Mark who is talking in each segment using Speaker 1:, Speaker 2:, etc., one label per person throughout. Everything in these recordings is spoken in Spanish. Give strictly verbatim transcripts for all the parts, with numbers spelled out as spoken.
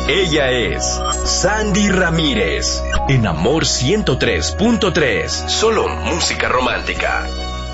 Speaker 1: Ella es Sandy Ramírez. En Amor ciento tres punto tres. Solo música romántica.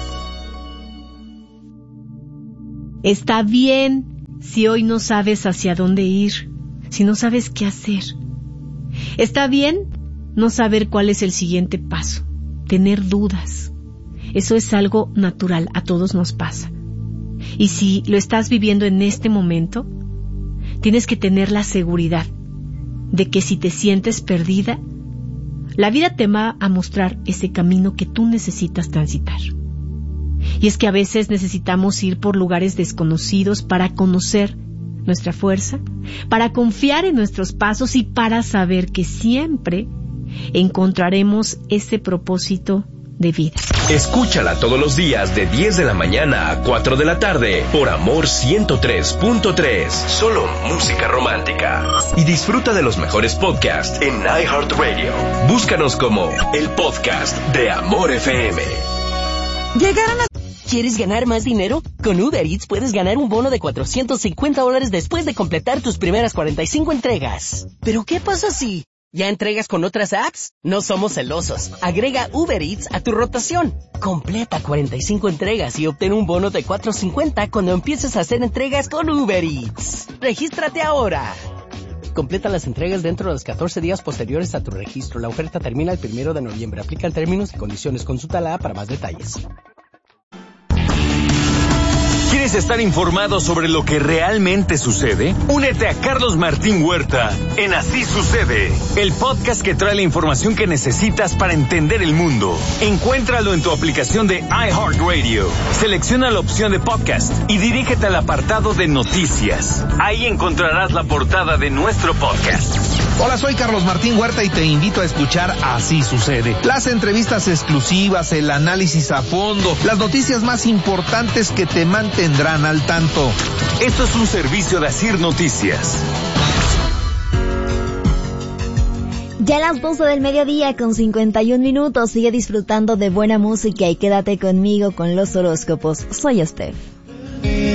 Speaker 2: Está bien si hoy no sabes hacia dónde ir, si no sabes qué hacer. Está bien no saber cuál es el siguiente paso, tener dudas. Eso es algo natural, a todos nos pasa. Y si lo estás viviendo en este momento, tienes que tener la seguridad de que si te sientes perdida, la vida te va a mostrar ese camino que tú necesitas transitar. Y es que a veces necesitamos ir por lugares desconocidos para conocer nuestra fuerza, para confiar en nuestros pasos y para saber que siempre encontraremos ese propósito de vida.
Speaker 1: Escúchala todos los días de diez de la mañana a cuatro de la tarde por Amor ciento tres punto tres. Solo música romántica. Y disfruta de los mejores podcasts en iHeartRadio. Búscanos como el podcast de Amor F M.
Speaker 3: Llegaron a... ¿Quieres ganar más dinero? Con Uber Eats puedes ganar un bono de cuatrocientos cincuenta dólares después de completar tus primeras cuarenta y cinco entregas. ¿Pero qué pasa si ya entregas con otras apps? No somos celosos. Agrega Uber Eats a tu rotación. Completa cuarenta y cinco entregas y obtén un bono de cuatrocientos cincuenta cuando empieces a hacer entregas con Uber Eats. ¡Regístrate ahora! Completa las entregas dentro de los catorce días posteriores a tu registro. La oferta termina el primero de noviembre. Aplican términos y condiciones. Consulta la app para más detalles.
Speaker 4: ¿Quieres estar informado sobre lo que realmente sucede? Únete a Carlos Martín Huerta en Así Sucede, el podcast que trae la información que necesitas para entender el mundo. Encuéntralo en tu aplicación de iHeartRadio. Selecciona la opción de podcast y dirígete al apartado de noticias. Ahí encontrarás la portada de nuestro podcast.
Speaker 5: Hola, soy Carlos Martín Huerta y te invito a escuchar Así Sucede. Las entrevistas exclusivas, el análisis a fondo, las noticias más importantes que te mantendrán al tanto.
Speaker 4: Esto es un servicio de Asir Noticias.
Speaker 6: Ya a las doce del mediodía con cincuenta y un minutos, sigue disfrutando de buena música y quédate conmigo con los horóscopos. Soy Steph.